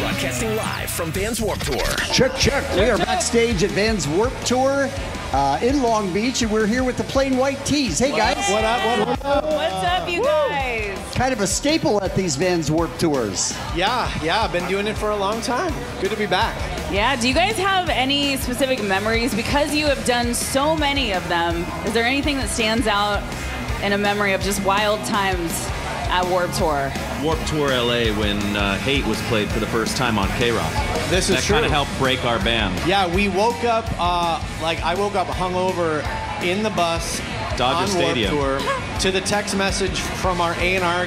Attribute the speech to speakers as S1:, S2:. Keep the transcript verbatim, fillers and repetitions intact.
S1: Broadcasting live from Vans Warped Tour.
S2: Check, check. We are backstage at Vans Warped Tour uh, in Long Beach, and we're here with the Plain White Tees. Hey, guys.
S3: What up, what up?
S4: What's up, you guys?
S2: Kind of a staple at these Vans Warped Tours.
S3: Yeah, yeah, I've been doing it for a long time. Good to be back.
S4: Yeah, do you guys have any specific memories? Because you have done so many of them, is there anything that stands out in a memory of just wild times at Warped Tour?
S5: Warped Tour L A when uh, Hate was played for the first time on K-Rock.
S3: This is
S5: that
S3: true.
S5: kind of helped break our band.
S3: Yeah, we woke up, uh, like I woke up hungover in the bus
S5: Dodger
S3: on
S5: Stadium.
S3: Warped Tour to the text message from our A and R